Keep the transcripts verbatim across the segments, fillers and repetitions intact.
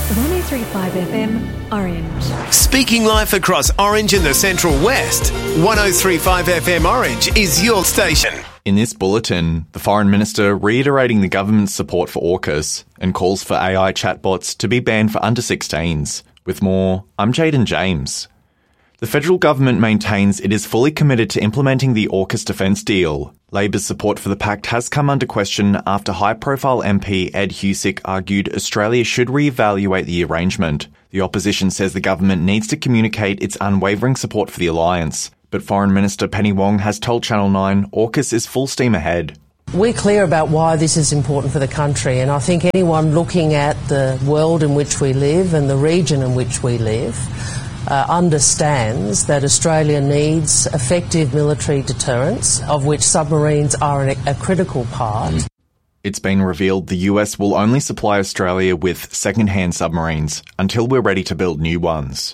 one oh three point five F M, Orange. Speaking life across Orange and the Central West, one oh three point five F M Orange is your station. In this bulletin, the Foreign Minister reiterating the government's support for AUKUS and calls for A I chatbots to be banned for under sixteens. With more, I'm Jaden James. The federal government maintains it is fully committed to implementing the AUKUS defence deal. Labor's support for the pact has come under question after high-profile M P Ed Husic argued Australia should re-evaluate the arrangement. The opposition says the government needs to communicate its unwavering support for the alliance. But Foreign Minister Penny Wong has told Channel nine AUKUS is full steam ahead. We're clear about why this is important for the country, and I think anyone looking at the world in which we live and the region in which we live Uh, understands that Australia needs effective military deterrence, of which submarines are an, a critical part. It's been revealed the U S will only supply Australia with second-hand submarines until we're ready to build new ones.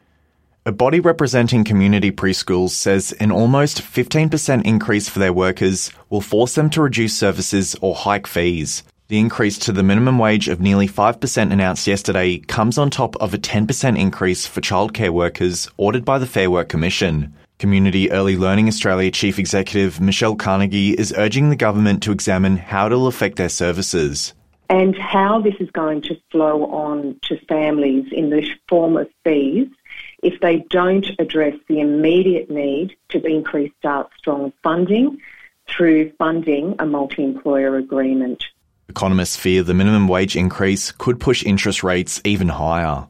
A body representing community preschools says an almost fifteen percent increase for their workers will force them to reduce services or hike fees. The increase to the minimum wage of nearly five percent announced yesterday comes on top of a ten percent increase for childcare workers ordered by the Fair Work Commission. Community Early Learning Australia Chief Executive Michelle Carnegie is urging the government to examine how it will affect their services. And how this is going to flow on to families in the form of fees if they don't address the immediate need to increase Start Strong funding through funding a multi-employer agreement. Economists fear the minimum wage increase could push interest rates even higher.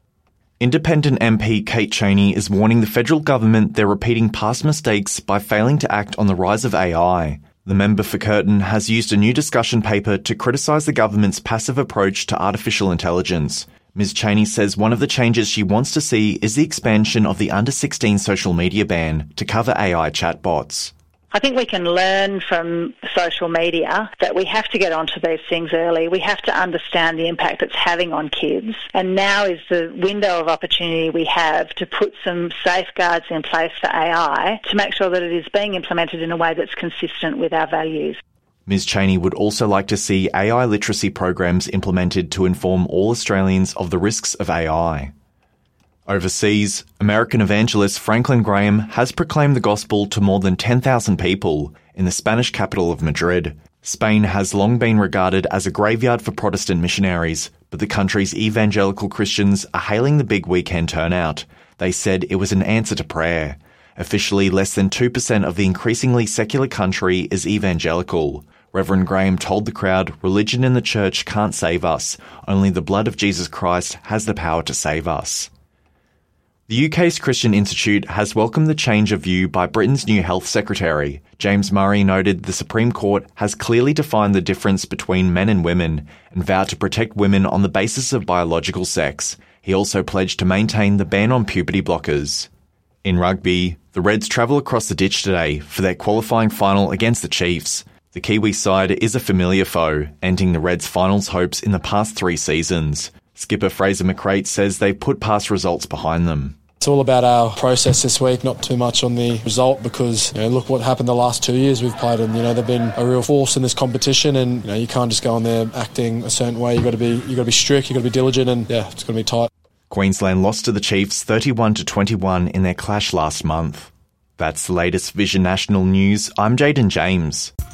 Independent M P Kate Chaney is warning the federal government they're repeating past mistakes by failing to act on the rise of A I. The member for Curtin has used a new discussion paper to criticise the government's passive approach to artificial intelligence. Miz Chaney says one of the changes she wants to see is the expansion of the under sixteen social media ban to cover A I chatbots. I think we can learn from social media that we have to get onto these things early. We have to understand the impact it's having on kids. And now is the window of opportunity we have to put some safeguards in place for A I to make sure that it is being implemented in a way that's consistent with our values. Miz Chaney would also like to see A I literacy programs implemented to inform all Australians of the risks of A I. Overseas, American evangelist Franklin Graham has proclaimed the gospel to more than ten thousand people in the Spanish capital of Madrid. Spain has long been regarded as a graveyard for Protestant missionaries, but the country's evangelical Christians are hailing the big weekend turnout. They said it was an answer to prayer. Officially, less than two percent of the increasingly secular country is evangelical. Reverend Graham told the crowd, "Religion and the church can't save us. Only the blood of Jesus Christ has the power to save us." The U K's Christian Institute has welcomed the change of view by Britain's new Health Secretary. James Murray noted the Supreme Court has clearly defined the difference between men and women and vowed to protect women on the basis of biological sex. He also pledged to maintain the ban on puberty blockers. In rugby, the Reds travel across the ditch today for their qualifying final against the Chiefs. The Kiwi side is a familiar foe, ending the Reds' finals hopes in the past three seasons. Skipper Fraser McRae says they've put past results behind them. It's all about our process this week, not too much on the result, because you know, look what happened the last two years we've played, and you know they've been a real force in this competition, and you know you can't just go on there acting a certain way. You got to be you got to be strict, you got to be diligent, and yeah, it's going to be tight. Queensland lost to the Chiefs thirty-one to twenty-one in their clash last month. That's the latest Vision National News. I'm Jaden James.